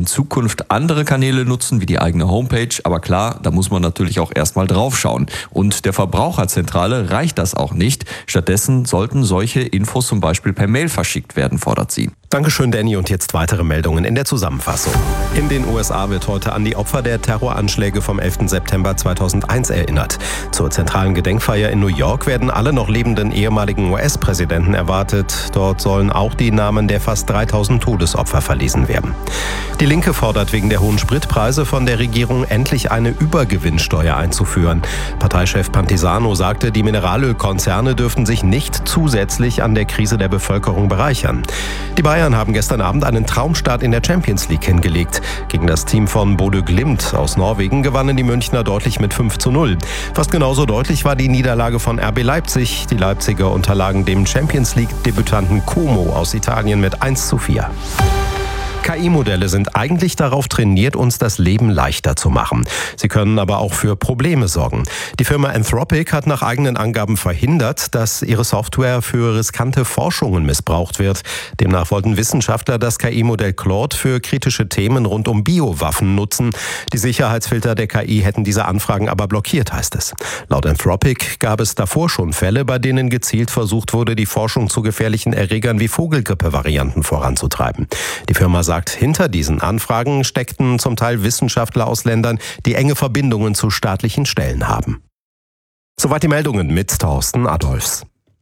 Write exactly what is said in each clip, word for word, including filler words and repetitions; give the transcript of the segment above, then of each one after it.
Zukunft andere Kanäle nutzen, wie die eigene Homepage. Aber klar, da muss man natürlich auch erstmal draufschauen. Und der Verbraucherzentrale reicht das auch nicht. Stattdessen sollten solche Infos zum Beispiel per Mail verschickt werden, fordert sie. Dankeschön, Danny. Und jetzt weitere Meldungen in der Zusammenfassung. In den U S A wird heute an die Opfer der Terroranschläge vom elften September zweitausendeins erinnert. Zur zentralen Gedenkfeier in New York werden alle noch lebenden ehemaligen U S-Präsidenten erwartet. Dort sollen auch die Namen der fast dreitausend Todesopfer verlesen werden. Die Linke fordert wegen der hohen Spritpreise von der Regierung endlich eine Übergewinnsteuer einzuführen. Parteichef Pantisano sagte, die Mineralölkonzerne dürften sich nicht zusätzlich an der Krise der Bevölkerung bereichern. Die Bayern haben gestern Abend einen Traumstart in der Champions League hingelegt. Gegen das Team von Bodø Glimt aus Norwegen gewannen die Münchner deutlich mit fünf zu null. Fast genauso deutlich war die Niederlage von R B Leipzig. Die Leipziger unterlagen dem Champions League-Debütanten Como aus Italien mit eins zu vier. K I-Modelle sind eigentlich darauf trainiert, uns das Leben leichter zu machen. Sie können aber auch für Probleme sorgen. Die Firma Anthropic hat nach eigenen Angaben verhindert, dass ihre Software für riskante Forschungen missbraucht wird. Demnach wollten Wissenschaftler das K I-Modell Claude für kritische Themen rund um Biowaffen nutzen. Die Sicherheitsfilter der K I hätten diese Anfragen aber blockiert, heißt es. Laut Anthropic gab es davor schon Fälle, bei denen gezielt versucht wurde, die Forschung zu gefährlichen Erregern wie Vogelgrippe-Varianten voranzutreiben. Die Firma sagt, hinter diesen Anfragen steckten zum Teil Wissenschaftler aus Ländern, die enge Verbindungen zu staatlichen Stellen haben. Soweit die Meldungen mit Thorsten Adolfs.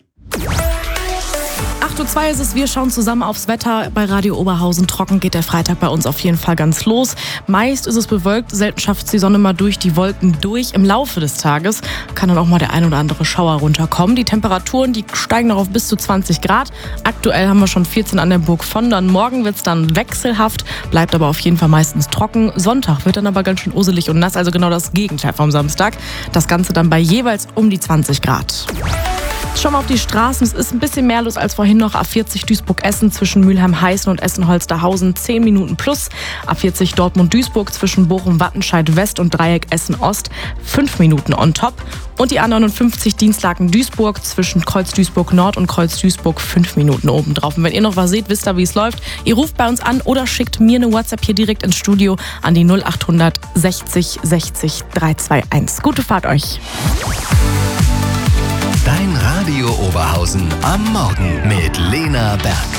acht Uhr zwei ist es, wir schauen zusammen aufs Wetter. Bei Radio Oberhausen trocken geht der Freitag bei uns auf jeden Fall ganz los. Meist ist es bewölkt, selten schafft die Sonne mal durch die Wolken durch. Im Laufe des Tages kann dann auch mal der ein oder andere Schauer runterkommen. Die Temperaturen, die steigen noch auf bis zu zwanzig Grad. Aktuell haben wir schon vierzehn an der Burg Vondern. Morgen wird es dann wechselhaft, bleibt aber auf jeden Fall meistens trocken. Sonntag wird dann aber ganz schön uselig und nass, also genau das Gegenteil vom Samstag. Das Ganze dann bei jeweils um die zwanzig Grad. Schauen wir auf die Straßen. Es ist ein bisschen mehr los als vorhin noch. A vierzig Duisburg-Essen zwischen Mülheim-Heißen und Essen-Holsterhausen zehn Minuten plus. A vierzig Dortmund-Duisburg zwischen Bochum-Wattenscheid-West und Dreieck Essen-Ost fünf Minuten on top. Und die A neunundfünfzig Dienstlaken-Duisburg zwischen Kreuz-Duisburg-Nord und Kreuz-Duisburg fünf Minuten obendrauf. Und wenn ihr noch was seht, wisst ihr, wie es läuft. Ihr ruft bei uns an oder schickt mir eine WhatsApp hier direkt ins Studio an die null acht hundert sechzig sechzig dreihunderteinundzwanzig. Gute Fahrt euch. Dein Radio Oberhausen am Morgen mit Lena Berg.